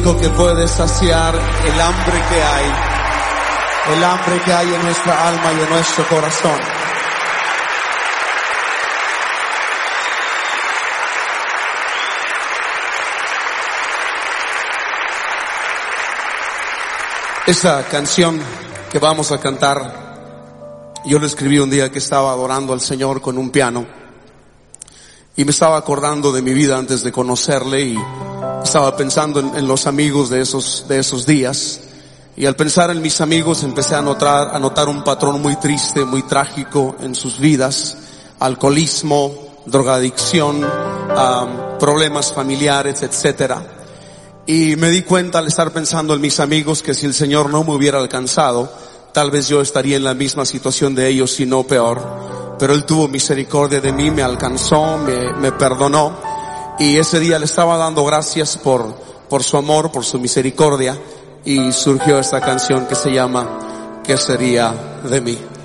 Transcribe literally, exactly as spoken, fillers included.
único que puede saciar el hambre que hay, el hambre que hay en nuestra alma y en nuestro corazón. Esa canción que vamos a cantar, yo la escribí un día que estaba adorando al Señor con un piano y me estaba acordando de mi vida antes de conocerle y estaba pensando en, en los amigos de esos, de esos días, y al pensar en mis amigos empecé a notar, a notar un patrón muy triste, muy trágico en sus vidas: alcoholismo, drogadicción, um, problemas familiares, etcétera. Y me di cuenta al estar pensando en mis amigos que si el Señor no me hubiera alcanzado, tal vez yo estaría en la misma situación de ellos, si no peor. Pero Él tuvo misericordia de mí, me alcanzó, me, me perdonó. Y ese día le estaba dando gracias por, por su amor, por su misericordia. Y surgió esta canción que se llama ¿Qué sería de mí?